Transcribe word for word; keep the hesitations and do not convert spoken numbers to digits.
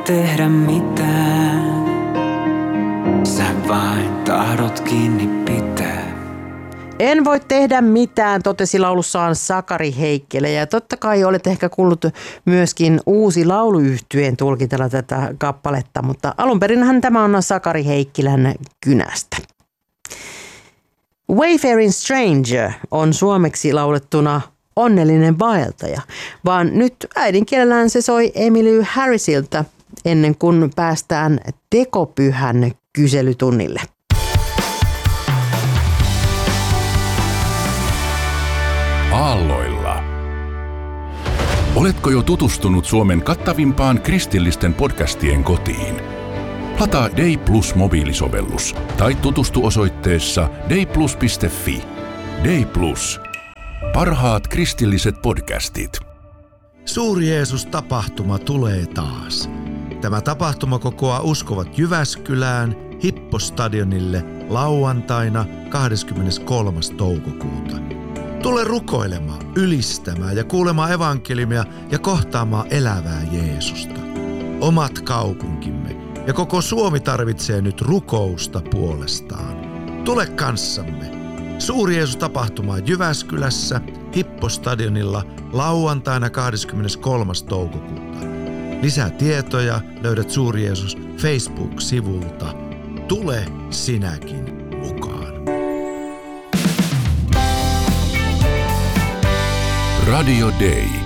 tehdä mitään, sä vain tahdot kiinni pitää. En voi tehdä mitään, totesi laulussaan Sakari Heikkilä. Ja totta kai olet ehkä kuullut myöskin Uusi lauluyhtyeen tulkitella tätä kappaletta, mutta alunperinhän tämä on Sakari Heikkilän kynästä. Wayfaring Stranger on suomeksi laulettuna onnellinen vaeltaja, vaan nyt äidinkielellään se soi Emily Harrisilta ennen kuin päästään tekopyhän kyselytunnille. Aalloilla. Oletko jo tutustunut Suomen kattavimpaan kristillisten podcastien kotiin? Lataa Day Plus mobiilisovellus tai tutustu osoitteessa dayplus piste fi. Day Plus. Parhaat kristilliset podcastit. Suuri Jeesus-tapahtuma tulee taas. Tämä tapahtuma kokoaa uskovat Jyväskylään Hippostadionille lauantaina kahdeskymmeneskolmas toukokuuta. Tule rukoilemaan, ylistämään ja kuulemaan evankeliumia ja kohtaamaan elävää Jeesusta. Omat kaupunkimme ja koko Suomi tarvitsee nyt rukousta puolestaan. Tule kanssamme. Suuri Jeesus-tapahtuma Jyväskylässä Hippostadionilla lauantaina kahdeskymmeneskolmas toukokuuta. Lisää tietoja löydät Suuri Jeesus Facebook-sivulta. Tule sinäkin mukaan. Radio Day.